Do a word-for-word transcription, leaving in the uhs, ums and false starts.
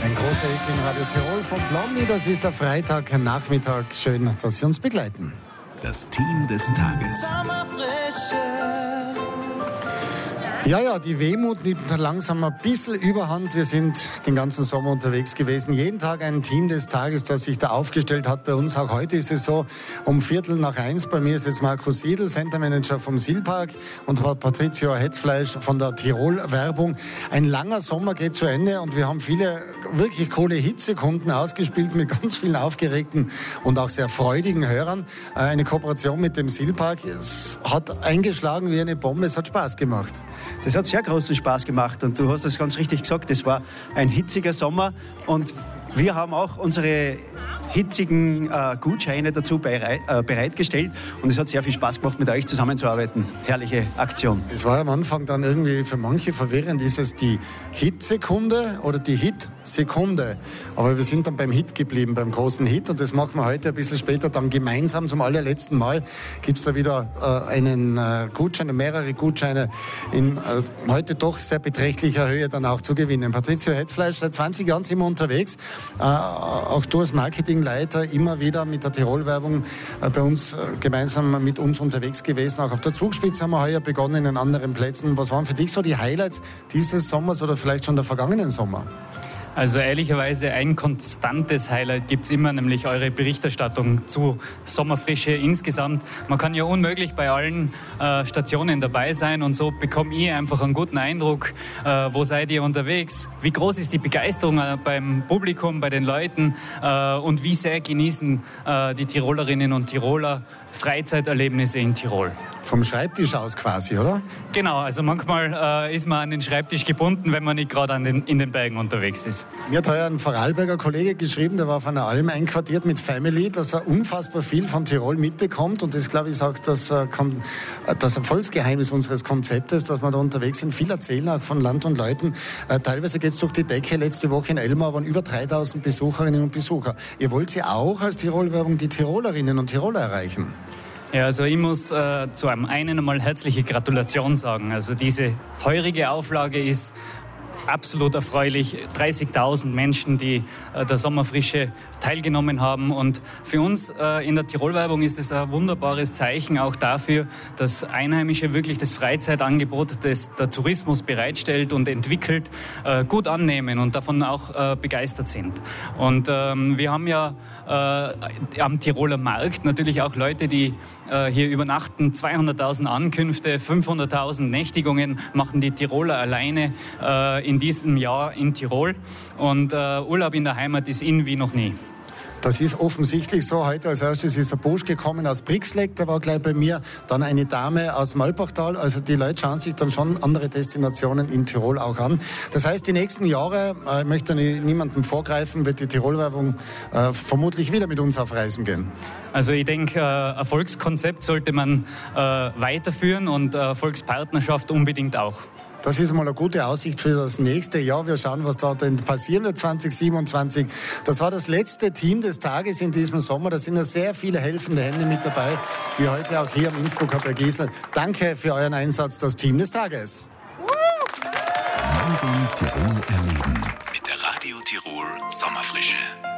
Ein großer Hit in Radio Tirol von Blondie. Das ist der Freitagnachmittag. Schön, dass Sie uns begleiten. Das Team des Tages. Ja, ja, die Wehmut nimmt langsam ein bisschen überhand. Wir sind den ganzen Sommer unterwegs gewesen. Jeden Tag ein Team des Tages, das sich da aufgestellt hat bei uns. Auch heute ist es so, um Viertel nach eins. Bei mir ist jetzt Markus Siedl, Centermanager vom Silpark, und Patricio Hetfleisch von der Tirol-Werbung. Ein langer Sommer geht zu Ende und wir haben viele wirklich coole Hitsekunden ausgespielt mit ganz vielen aufgeregten und auch sehr freudigen Hörern. Eine Kooperation mit dem Silpark. Es hat eingeschlagen wie eine Bombe. Es hat Spaß gemacht. Das hat sehr großen Spaß gemacht und du hast es ganz richtig gesagt, das war ein hitziger Sommer und wir haben auch unsere hitzigen äh, Gutscheine dazu bereit, äh, bereitgestellt und es hat sehr viel Spaß gemacht, mit euch zusammenzuarbeiten. Herrliche Aktion. Es war am Anfang dann irgendwie für manche verwirrend, ist es die Hitsekunde oder die Hitsekunde? Aber wir sind dann beim Hit geblieben, beim großen Hit, und das machen wir heute ein bisschen später dann gemeinsam. Zum allerletzten Mal gibt es da wieder äh, einen äh, Gutschein, mehrere Gutscheine in äh, heute doch sehr beträchtlicher Höhe dann auch zu gewinnen. Patricio Hetfleisch, seit zwanzig Jahren sind wir unterwegs. Äh, auch du als Marketingleiter immer wieder mit der Tirol-Werbung äh, bei uns äh, gemeinsam mit uns unterwegs gewesen. Auch auf der Zugspitze haben wir heuer begonnen, in anderen Plätzen. Was waren für dich so die Highlights dieses Sommers oder vielleicht schon der vergangenen Sommer? Also ehrlicherweise ein konstantes Highlight gibt es immer, nämlich eure Berichterstattung zu Sommerfrische insgesamt. Man kann ja unmöglich bei allen äh, Stationen dabei sein und so bekomme ich einfach einen guten Eindruck, äh, wo seid ihr unterwegs, wie groß ist die Begeisterung äh, beim Publikum, bei den Leuten äh, und wie sehr genießen äh, die Tirolerinnen und Tiroler Freizeiterlebnisse in Tirol. Vom Schreibtisch aus quasi, oder? Genau, also manchmal äh, ist man an den Schreibtisch gebunden, wenn man nicht gerade den, in den Bergen unterwegs ist. Mir hat heuer ein Vorarlberger Kollege geschrieben, der war auf einer Alm einquartiert mit Family, dass er unfassbar viel von Tirol mitbekommt, und das, glaube ich, ist auch das, das Erfolgsgeheimnis unseres Konzeptes, dass wir da unterwegs sind, viel erzählen, auch von Land und Leuten. Teilweise geht es durch die Decke. Letzte Woche in Elmau waren über dreitausend Besucherinnen und Besucher. Ihr wollt ja auch als Tirol-Werbung die Tirolerinnen und Tiroler erreichen. Ja, also ich muss äh, zu einem einen einmal herzliche Gratulation sagen. Also diese heurige Auflage ist absolut erfreulich. dreißigtausend Menschen, die äh, der Sommerfrische teilgenommen haben. Und für uns äh, in der Tirol-Werbung ist es ein wunderbares Zeichen auch dafür, dass Einheimische wirklich das Freizeitangebot, das der Tourismus bereitstellt und entwickelt, äh, gut annehmen und davon auch äh, begeistert sind. Und ähm, wir haben ja äh, am Tiroler Markt natürlich auch Leute, die äh, hier übernachten. zweihunderttausend Ankünfte, fünfhunderttausend Nächtigungen machen die Tiroler alleine äh, in diesem Jahr in Tirol. Und äh, Urlaub in der Heimat ist in wie noch nie. Das ist offensichtlich so. Heute als erstes ist ein Bursch gekommen aus Brixleck, der war gleich bei mir. Dann eine Dame aus Malbachtal. Also die Leute schauen sich dann schon andere Destinationen in Tirol auch an. Das heißt, die nächsten Jahre, äh, ich möchte niemandem vorgreifen, wird die Tirol-Werbung äh, vermutlich wieder mit uns auf Reisen gehen. Also ich denke, äh, Erfolgskonzept sollte man äh, weiterführen und äh, Erfolgspartnerschaft unbedingt auch. Das ist mal eine gute Aussicht für das nächste Jahr. Wir schauen, was da denn passieren wird zwanzig siebenundzwanzig. Das war das letzte Team des Tages in diesem Sommer. Da sind ja sehr viele helfende Hände mit dabei, wie heute auch hier am Innsbrucker bei Gesel. Danke für euren Einsatz, das Team des Tages. Gemeinsam Tirol erleben mit der Radio Tirol Sommerfrische.